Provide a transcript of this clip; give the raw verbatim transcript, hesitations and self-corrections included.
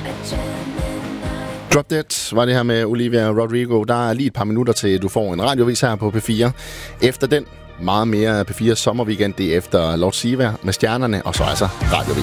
Drop Dead var det her med Olivia Rodrigo. Der er lige et par minutter til, du får en radiovis her på P fire. Efter den, meget mere P fire sommerweekend, det er efter Lord Siva med Stjernerne, og så altså radiovis.